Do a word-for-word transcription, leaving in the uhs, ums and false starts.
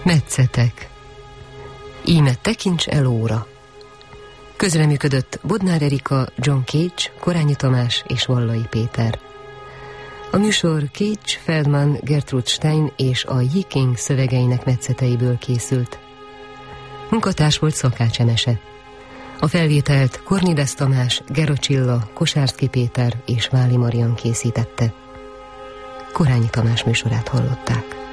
Metszetek. Íme tekints el óra. Közreműködött Bodnár Erika, John Cage, Korányi Tamás és Vallai Péter. A műsor Cage, Feldman, Gertrude Stein és a Yiking szövegeinek metszeteiből készült. Munkatárs volt Szakács Emese. A felvételt Kornides Tamás, Gera Csilla, Kosárszky Péter és Váli Marian készítette. Korányi Tamás műsorát hallották.